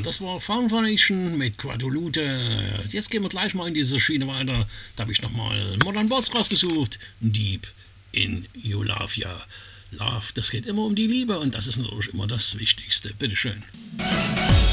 das war Foundation mit Quadolute. Jetzt gehen wir gleich mal in diese Schiene weiter. Da habe ich nochmal Modern Boss rausgesucht. Deep in You Love, ja. Love, das geht immer um die Liebe und das ist natürlich immer das Wichtigste. Bitteschön.